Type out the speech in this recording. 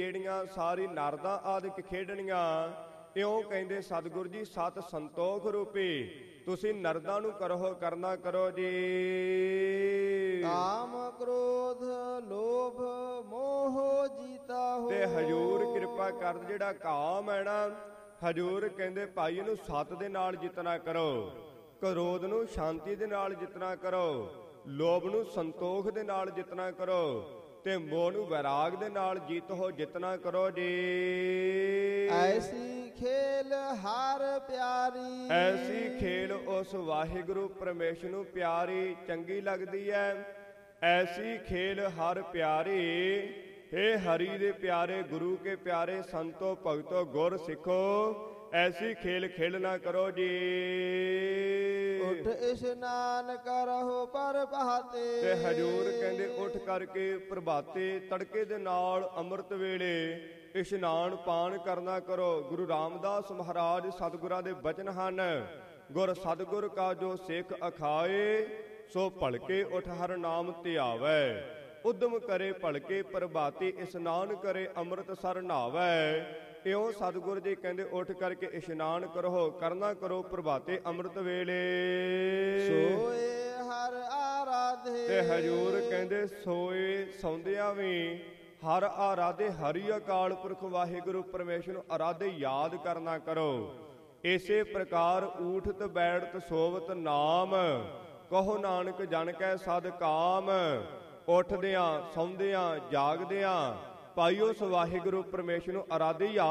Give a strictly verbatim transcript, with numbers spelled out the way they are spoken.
ਜਿਹੜੀਆਂ ਸਾਰੀ ਨਰਦਾਂ ਆਦਿਕ ਖੇਡਣੀਆਂ, ਇਉਂ ਕਹਿੰਦੇ ਸਤਿਗੁਰ ਜੀ ਸਤ ਸੰਤੋਖ ਰੂਪੀ ਤੁਸੀਂ ਨਰਦਾਂ ਨੂੰ ਕਰੋ ਕਰਨਾ ਕਰੋ ਜੀ। ਕਾਮ ਕ੍ਰੋਧ ਲੋਭ ਮੋਹ ਜੀਤਾ ਹੋ। ਤੇ ਹਜੂਰ ਕਿਰਪਾ ਕਰ ਜਿਹੜਾ ਕਾਮ ਹੈ ਨਾ, ਹਜੂਰ ਕਹਿੰਦੇ ਭਾਈ ਇਹਨੂੰ ਸਤ ਦੇ ਨਾਲ ਜਿਤਨਾ ਕਰੋ, ਕ੍ਰੋਧ ਨੂੰ ਸ਼ਾਂਤੀ ਦੇ ਨਾਲ ਜਿਤਨਾ ਕਰੋ, ਲੋਭ ਨੂੰ ਸੰਤੋਖ ਦੇ ਨਾਲ ਜਿਤਨਾ ਕਰੋ, ਤੇ ਮੋਹ ਨੂੰ ਵੈਰਾਗ ਦੇ ਨਾਲ ਜੀਤ ਹੋ ਜਿਤਨਾ ਕਰੋ ਜੀ। ਐਸੀ ਖੇਲ ਹਰ ਪਿਆਰੀ, ਐਸੀ ਖੇਲ ਉਸ ਵਾਹਿਗੁਰੂ ਪਰਮੇਸ਼ਰ ਨੂੰ ਪਿਆਰੀ ਚੰਗੀ ਲੱਗਦੀ ਹੈ। ਐਸੀ ਖੇਲ ਹਰ ਪਿਆਰੀ, ਹੇ ਹਰੀ ਦੇ ਪਿਆਰੇ ਗੁਰੂ ਕੇ ਪਿਆਰੇ ਸੰਤੋ ਭਗਤੋ ਗੁਰ ਸਿੱਖੋ, ਐਸੀ ਖੇਲ ਖੇਲਣਾ ਕਰੋ ਜੀ। ਉਠ ਇਸ਼ਨਾਨ ਕਰਹੁ ਪ੍ਰਭਾਤੇ, ਤੇ ਹਜੂਰ ਕਹਿੰਦੇ ਉੱਠ ਕਰਕੇ ਪ੍ਰਭਾਤੇ ਤੜਕੇ ਦੇ ਨਾਲ ਅੰਮ੍ਰਿਤ ਵੇਲੇ ਇਸ਼ਨਾਨ ਪਾਨ ਕਰਨਾ ਕਰੋ। ਗੁਰੂ ਰਾਮਦਾਸ ਮਹਾਰਾਜ ਸਤਿਗੁਰਾਂ ਦੇ ਬਚਨ ਹਨ, ਗੁਰ ਸਤਿਗੁਰ ਕਾ ਜੋ ਸਿੱਖ ਅਖਾਏ, ਸੋ ਭਲਕੇ ਉਠ ਹਰ ਨਾਮ ਧਿਆਵੈ। ਉਦਮ ਕਰੇ ਭਲਕੇ ਪ੍ਰਭਾਤੀ, ਇਸ਼ਨਾਨ ਕਰੇ ਅੰਮ੍ਰਿਤਸਰ ਨਹਾਵੈ। ਇਉਂ ਸਤਿਗੁਰ ਜੀ ਕਹਿੰਦੇ ਉੱਠ ਕਰਕੇ ਇਸ਼ਨਾਨ ਕਰੋ ਕਰਨਾ ਕਰੋ ਪ੍ਰਭਾਤੇ ਅੰਮ੍ਰਿਤ ਵੇਲੇ। ਸੋਏ ਹਰ ਆਰਾਧੇ, ਤੇ ਹਜੂਰ ਕਹਿੰਦੇ ਸੋਏ ਸੌਂਦਿਆਂ ਵੀ ਹਰ ਆਰਾਧੇ, ਹਰੀ ਅਕਾਲ ਪੁਰਖ ਵਾਹਿਗੁਰੂ ਪਰਮੇਸ਼ਰ ਨੂੰ ਆਰਾਧੇ ਯਾਦ ਕਰਨਾ ਕਰੋ। ਇਸੇ ਪ੍ਰਕਾਰ ਊਠਤ ਬੈਠਤ ਸੋਵਤ ਨਾਮ, ਕਹੋ ਨਾਨਕ ਜਨ ਕੈ ਸਦ ਕਾਮ। ਉੱਠਦਿਆਂ ਸੌਂਦਿਆਂ ਜਾਗਦਿਆਂ ਭਾਈ ਉਸ ਵਾਹਿਗੁਰੂ ਪਰਮੇਸ਼ਰ ਨੂੰ ਆਰਾਧੇ